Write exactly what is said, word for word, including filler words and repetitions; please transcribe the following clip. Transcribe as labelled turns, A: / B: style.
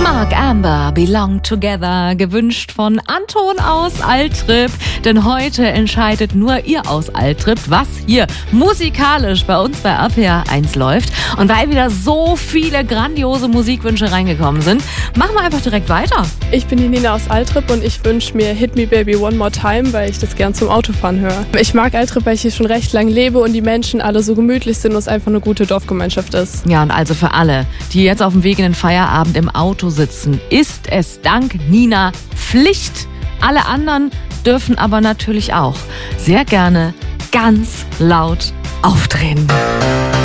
A: Mark Amber, Belong Together, gewünscht von Anton aus Altrip. Denn heute entscheidet nur ihr aus Altrip, was hier musikalisch bei uns bei A P R eins läuft. Und weil wieder so viele grandiose Musikwünsche reingekommen sind, machen wir einfach direkt weiter.
B: Ich bin die Nina aus Altrip und ich wünsche mir Hit Me Baby One More Time, weil ich das gern zum Autofahren höre. Ich mag Altrip, weil ich hier schon recht lang lebe und die Menschen alle so gemütlich sind und es einfach eine gute Dorfgemeinschaft ist.
A: Ja, und also für alle, die jetzt auf dem Weg in den Feierabend im Auto sitzen, ist es dank Nina Pflicht. Alle anderen dürfen aber natürlich auch sehr gerne ganz laut aufdrehen.